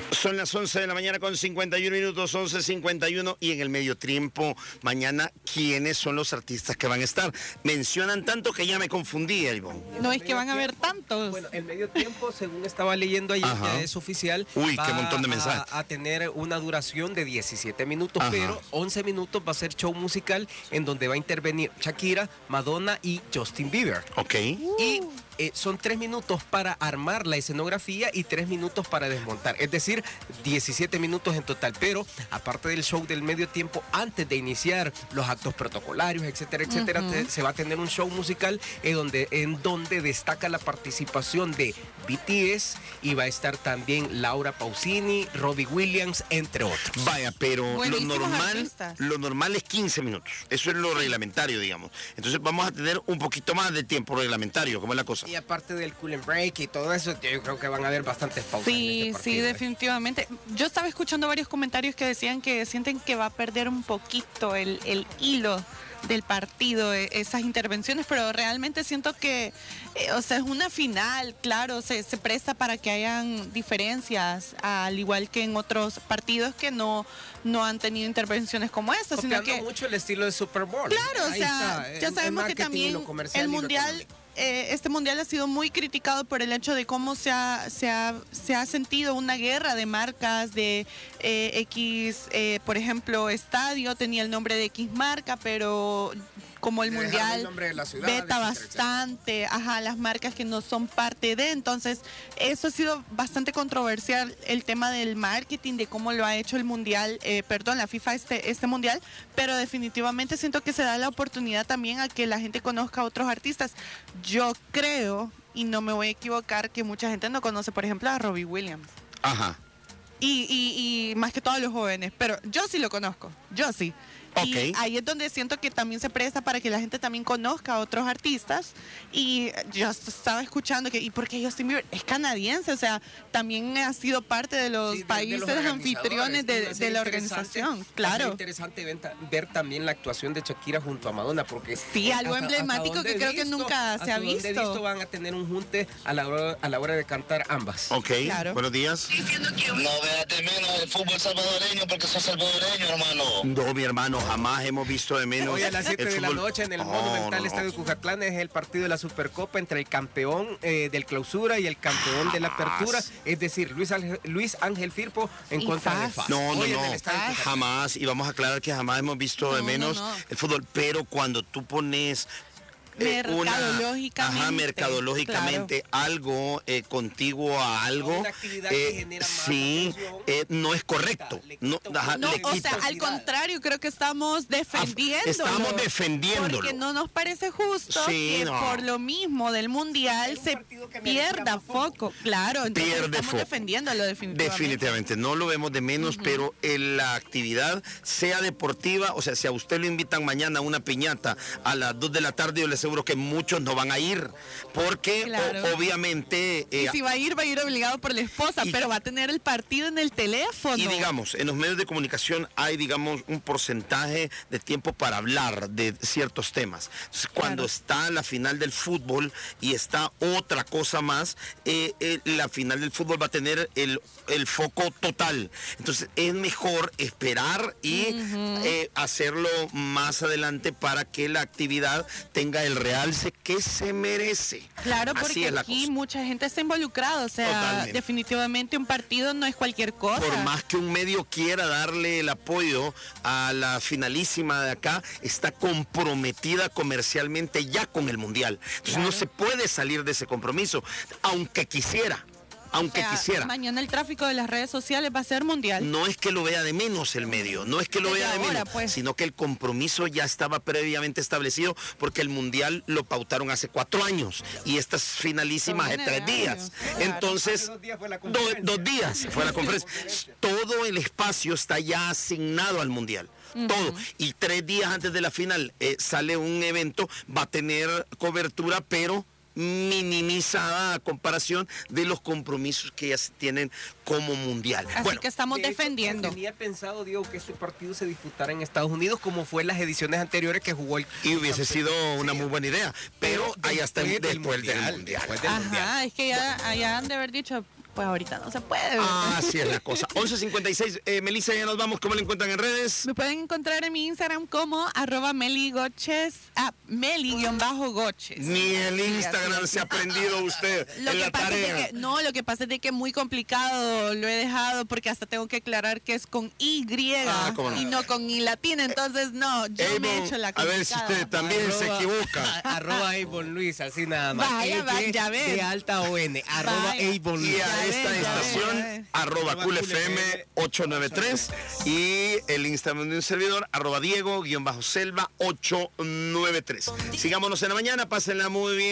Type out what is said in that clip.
Son las 11 de la mañana con 51 minutos, 11:51, y en el medio tiempo mañana, ¿quiénes son los artistas que van a estar? Mencionan tanto que ya me confundí, Ivonne. No es que van a haber tantos. Bueno, el medio tiempo, según estaba leyendo ayer, ya es oficial. Uy, qué montón de mensajes. A tener una duración de 17 minutos, Ajá. pero 11 minutos va a ser show musical en donde va a intervenir Shakira, Madonna y Justin Bieber. Ok. Y son 3 minutos para armar la escenografía y 3 minutos para desmontar. Es decir, 17 minutos en total. Pero aparte del show del medio tiempo, antes de iniciar los actos protocolarios, etcétera, etcétera, se va a tener un show musical en donde destaca la participación de BTS y va a estar también Laura Pausini, Robbie Williams, entre otros. Vaya, pero Buenísimos artistas. lo normal es 15 minutos. Eso es lo reglamentario, digamos. Entonces vamos a tener un poquito más de tiempo reglamentario, ¿cómo es la cosa? Y aparte del cool and break y todo eso, yo creo que van a haber bastantes pausas. Sí, en este partido, definitivamente. Yo estaba escuchando varios comentarios que decían que sienten que va a perder un poquito el hilo del partido, esas intervenciones, pero realmente siento que, o sea, es una final, claro, se presta para que hayan diferencias, al igual que en otros partidos que no han tenido intervenciones como esta, sino copiando que mucho el estilo de Super Bowl. claro, o Ahí sea, está, ya sabemos que marketing, también lo comercial el y lo mundial, económico. este mundial ha sido muy criticado por el hecho de cómo se ha sentido una guerra de marcas de X, por ejemplo, estadio tenía el nombre de X marca, pero como el Le dejaron mundial el nombre de la ciudad, veta etcétera, bastante, las marcas que no son parte de, entonces eso ha sido bastante controversial, el tema del marketing, de cómo lo ha hecho el mundial, la FIFA este mundial, pero definitivamente siento que se da la oportunidad también a que la gente conozca a otros artistas. Yo creo, y no me voy a equivocar, que mucha gente no conoce, por ejemplo, a Robbie Williams. Ajá. Y más que todos los jóvenes, pero yo sí lo conozco, yo sí. Y Ok. ahí es donde siento que también se presta para que la gente también conozca a otros artistas. Y yo estaba escuchando que, ¿y por qué Justin Bieber? Es canadiense, o sea, también ha sido parte de los Sí, países los anfitriones organizadores. de la organización, claro. Es interesante ver también la actuación de Shakira junto a Madonna, porque Sí, algo emblemático donde que creo que nunca se ha hasta donde he visto. van a tener un junte a la hora de cantar ambas. Ok, Claro. buenos días. No veas de menos el fútbol salvadoreño porque sos salvadoreño, hermano. No, mi hermano, jamás hemos visto de menos. Hoy a las 7 el de la fútbol. noche en el No, Monumental no, Estadio Cucatlán es el partido de la Supercopa entre el campeón del Clausura y el campeón de la Apertura, es decir, Luis Ángel Firpo en Y contra de FAS. FAS. No, Hoy en el Estadio Cucatlán. jamás, y vamos a aclarar que jamás hemos visto de No, menos no. el fútbol, pero cuando tú pones Mercadológicamente, mercadológicamente algo contiguo a algo, Una actividad que genera más sí, atención, no es correcto. No, No, le o quita. sea, al contrario, creo que estamos defendiéndolo. Estamos defendiéndolo. Porque no nos parece justo Sí, que no. por lo mismo del mundial Es un se partido que merecía pierda más foco. foco. Claro, entonces Pierde estamos foco. defendiéndolo definitivamente. Definitivamente, no lo vemos de menos, pero la actividad sea deportiva, o sea, si a usted lo invitan mañana a una piñata a las 2 de la tarde, yo le aseguro que muchos no van a ir, porque Claro. obviamente... Y si va a ir obligado por la esposa, y- pero va a tener el partido en el teléfono. Y digamos, en los medios de comunicación hay, digamos, un porcentaje de tiempo para hablar de ciertos temas. Entonces, cuando Claro. está la final del fútbol y está otra cosa más, la final del fútbol va a tener el foco total. Entonces, es mejor esperar y hacerlo más adelante para que la actividad tenga el realce que se merece. Claro, Así porque es la aquí cosa. mucha gente está involucrada, o sea, Totalmente. definitivamente un partido no es cualquier cosa. Por más que un medio quiera darle el apoyo a la finalísima de acá, está comprometida comercialmente ya con el Mundial. Entonces Claro. no se puede salir de ese compromiso, aunque quisiera. Aunque O sea, quisiera. mañana el tráfico de las redes sociales va a ser mundial. No es que lo vea de menos el medio, no es que lo Desde vea de ahora, menos, pues. sino que el compromiso ya estaba previamente establecido porque el Mundial lo pautaron hace 4 años y estas finalísimas de Son 3 días. años, claro. Entonces, Hace 2 días fue la conferencia. 2 días fue la conferencia. Todo el espacio está ya asignado al Mundial. Todo. Y 3 días antes de la final sale un evento, va a tener cobertura, pero minimizada a comparación de los compromisos que ya se tienen como mundial. Así Bueno, que estamos De hecho, defendiendo. tenía pensado, Diego, que este partido se disputara en Estados Unidos, como fue en las ediciones anteriores que jugó el... y hubiese sido una muy buena idea, pero ahí hasta después del mundial. Después del Mundial. Ajá, es que ya han de haber dicho, pues ahorita no se puede, ¿verdad? Así es la cosa. 11:56. Melissa, ya nos vamos. ¿Cómo la encuentran en redes? Me pueden encontrar en mi Instagram como @meli_goches, meli_goches. Ni el Sí, Instagram así, se ha aprendido usted Lo en que la pasa es tarea. de que, no, lo que pasa es de que es muy complicado, lo he dejado porque hasta tengo que aclarar que es con Y ¿cómo no? y no con I latina, entonces no, yo me he Avon, hecho la a ver si complicada. usted también se equivoca. Avon Luis, así nada más. Vaya, vaya, ya ven. de alta ON, Vaya. Avon Y Luis. a Ya esta ven, ya estación, ven. @coolfm 893 y el Instagram de un servidor, @Diego_Selva 893. Sigámonos en la mañana, pásenla muy bien.